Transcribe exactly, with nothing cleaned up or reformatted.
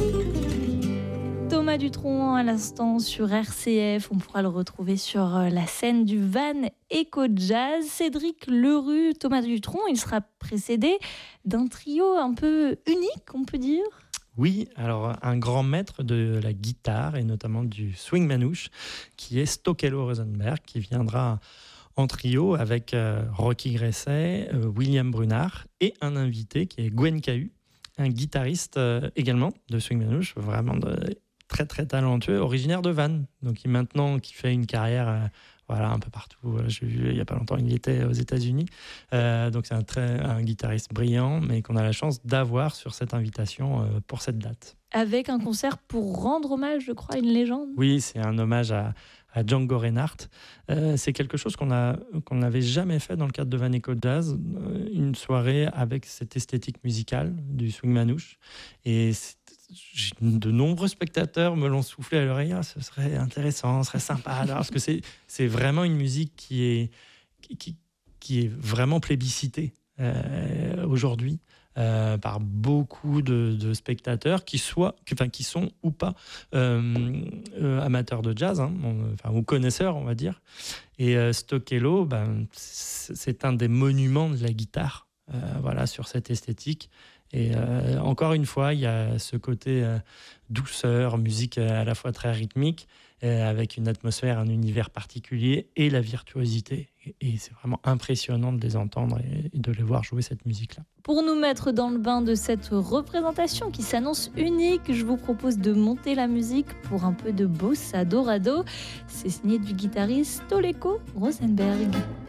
Thomas Dutronc à l'instant sur R C F. On pourra le retrouver sur la scène du Van Eco Jazz. Cédric Lerue, Thomas Dutronc, il sera précédé d'un trio un peu unique, on peut dire. Oui, alors un grand maître de la guitare et notamment du swing manouche qui est Stokelo Rosenberg, qui viendra en trio avec euh, Rocky Gresset, euh, William Brunard et un invité qui est Gwen Cahu, un guitariste euh, également de swing manouche, vraiment de, très très talentueux, originaire de Vannes, donc qui maintenant qui fait une carrière euh, voilà, un peu partout. J'ai vu il n'y a pas longtemps, il était aux États-Unis. Euh, donc c'est un, très, un guitariste brillant, mais qu'on a la chance d'avoir sur cette invitation euh, pour cette date. Avec un concert pour rendre hommage, je crois, à une légende. Oui, c'est un hommage à, à Django Reinhardt. Euh, c'est quelque chose qu'on a, qu'on n'avait jamais fait dans le cadre de Van Eco Jazz, euh, une soirée avec cette esthétique musicale du swing manouche. Et de nombreux spectateurs me l'ont soufflé à l'oreille. Ah, ce serait intéressant, ce serait sympa. Alors, parce que c'est, c'est vraiment une musique qui est, qui, qui est vraiment plébiscitée euh, aujourd'hui. Euh, par beaucoup de, de spectateurs qui, soient, qui, enfin, qui sont ou pas euh, euh, amateurs de jazz, hein, on, enfin, ou connaisseurs, on va dire. Et euh, Stokelo, ben, c'est un des monuments de la guitare, euh, voilà, sur cette esthétique. Et euh, encore une fois, il y a ce côté euh, douceur, musique à la fois très rythmique, euh, avec une atmosphère, un univers particulier et la virtuosité. Et, et c'est vraiment impressionnant de les entendre et, et de les voir jouer cette musique-là. Pour nous mettre dans le bain de cette représentation qui s'annonce unique, je vous propose de monter la musique pour un peu de bossa dorado. C'est signé du guitariste Stokelo Rosenberg.